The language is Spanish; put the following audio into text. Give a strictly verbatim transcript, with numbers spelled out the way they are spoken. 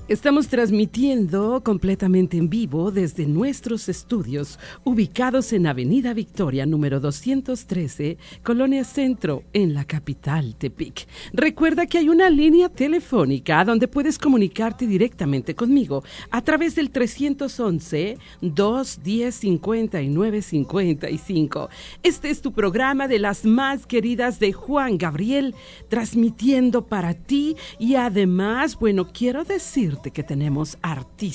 Estamos transmitiendo completamente en vivo desde nuestros estudios, ubicados en Avenida Victoria, número doscientos trece, Colonia Centro, en la capital Tepic. Recuerda que hay una línea telefónica donde puedes comunicarte directamente conmigo a través del trescientos once, dos diez, cincuenta y nueve cincuenta y cinco. Este es tu programa de las más queridas de Juan Gabriel, transmitiendo para ti y además, bueno, quiero decir que tenemos artistas